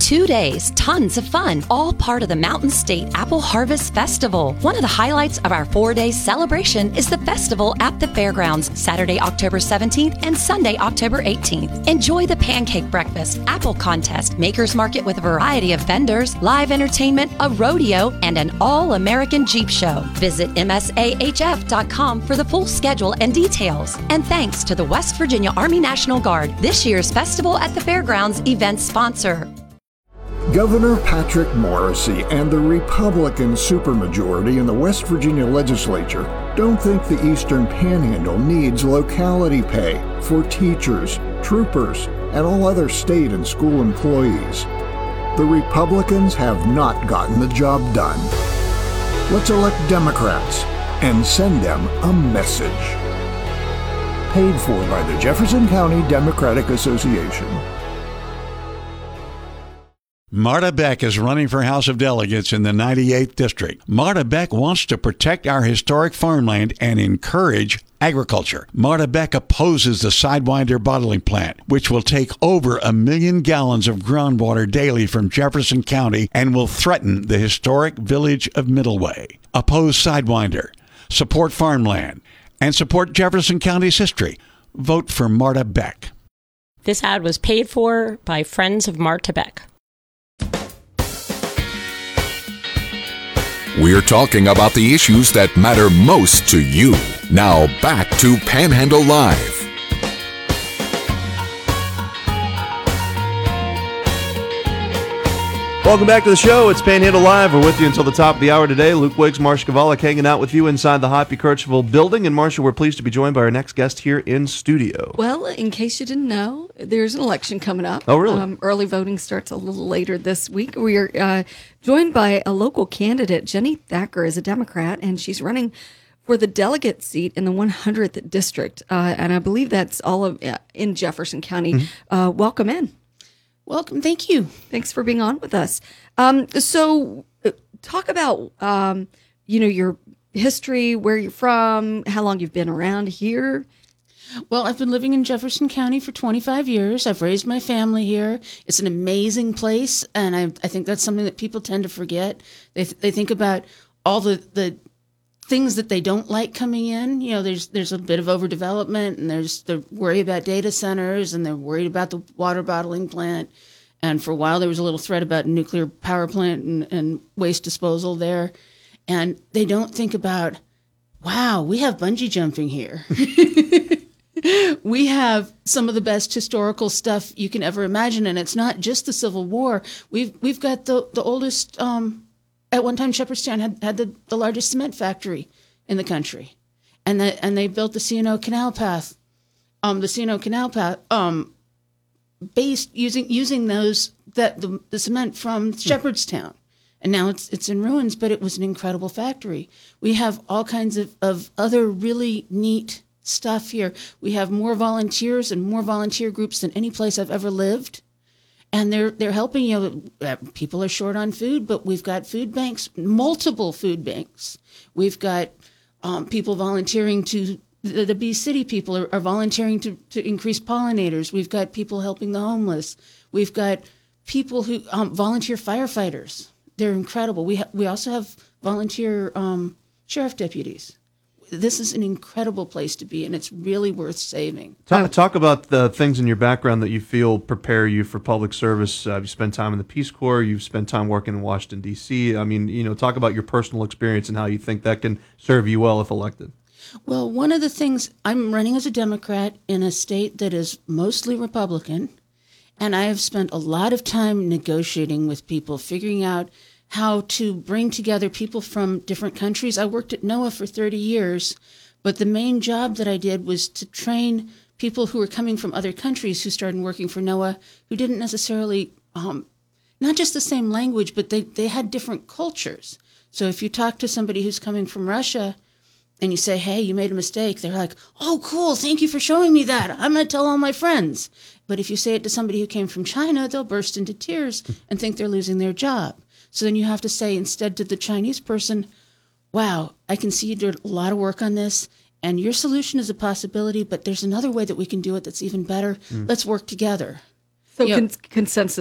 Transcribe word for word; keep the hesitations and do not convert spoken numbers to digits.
Two days, tons of fun, all part of the Mountain State Apple Harvest Festival. One of the highlights of our four-day celebration is the festival at the fairgrounds, Saturday, October seventeenth and Sunday, October eighteenth. Enjoy the pancake breakfast, apple contest, makers market with a variety of vendors, live entertainment, a rodeo, and an all-American Jeep show. Visit M S A H F dot com for the full schedule and details. And thanks to the West Virginia Army National Guard, this year's Festival at the Fairgrounds event sponsor. Governor Patrick Morrisey and the Republican supermajority in the West Virginia legislature don't think the Eastern Panhandle needs locality pay for teachers, troopers, and all other state and school employees. The Republicans have not gotten the job done. Let's elect Democrats and send them a message. Paid for by the Jefferson County Democratic Association. Marta Beck is running for House of Delegates in the ninety-eighth District. Marta Beck wants to protect our historic farmland and encourage agriculture. Marta Beck opposes the Sidewinder bottling plant, which will take over a million gallons of groundwater daily from Jefferson County and will threaten the historic village of Middleway. Oppose Sidewinder, support farmland, and support Jefferson County's history. Vote for Marta Beck. This ad was paid for by Friends of Marta Beck. We're talking about the issues that matter most to you. Now back to Panhandle Live. Welcome back to the show. It's Panhandle Live. We're with you until the top of the hour today. Luke Wiggs, Marcia Kavalik hanging out with you inside the Hoppy Kirchville building. And Marcia, we're pleased to be joined by our next guest here in studio. Well, in case you didn't know, there's an election coming up. Oh, really? Um, early voting starts a little later this week. We are uh, joined by a local candidate. Jenny Thacker is a Democrat, and she's running for the delegate seat in the one hundredth district. Uh, and I believe that's all of uh, in Jefferson County. Mm-hmm. Uh, welcome in. Welcome. Thank you. Thanks for being on with us. Um, so uh, talk about, um, you know, your history, where you're from, how long you've been around here. Well, I've been living in Jefferson County for twenty-five years. I've raised my family here. It's an amazing place, and I, I think that's something that people tend to forget. They th- they think about all the, the things that they don't like coming in. You know, there's there's a bit of overdevelopment, and there's the worry about data centers, and they're worried about the water bottling plant. And for a while, there was a little threat about a nuclear power plant and, and waste disposal there. And they don't think about, wow, we have bungee jumping here. We have some of the best historical stuff you can ever imagine, and it's not just the Civil War. We've we've got the the oldest. Um, at one time, Shepherdstown had, had the, the largest cement factory in the country, and the, and they built the C and O Canal Path, um, the C and O Canal Path, um, based using using those that the, the cement from Shepherdstown, and now it's it's in ruins. But it was an incredible factory. We have all kinds of, of other really neat stuff here. We have more volunteers and more volunteer groups than any place I've ever lived. And they're they're helping, you know, people are short on food, but we've got food banks, multiple food banks. We've got um, people volunteering to, the, the Bee City people are, are volunteering to, to increase pollinators. We've got people helping the homeless. We've got people who, um, volunteer firefighters. They're incredible. We ha- we also have volunteer um, sheriff deputies. This is an incredible place to be, and it's really worth saving. Talk, talk about the things in your background that you feel prepare you for public service. Uh, you spent time in the Peace Corps. You've spent time working in Washington, D C. I mean, you know, talk about your personal experience and how you think that can serve you well if elected. Well, one of the things, I'm running as a Democrat in a state that is mostly Republican, and I have spent a lot of time negotiating with people, figuring out how to bring together people from different countries. I worked at NOAA for thirty years, but the main job that I did was to train people who were coming from other countries who started working for NOAA, who didn't necessarily, um, not just the same language, but they, they had different cultures. So if you talk to somebody who's coming from Russia and you say, hey, you made a mistake, they're like, oh, cool, thank you for showing me that. I'm going to tell all my friends. But if you say it to somebody who came from China, they'll burst into tears and think they're losing their job. So then you have to say instead to the Chinese person, wow, I can see you did a lot of work on this, and your solution is a possibility, but there's another way that we can do it that's even better. Mm. Let's work together. So you con- know, consensus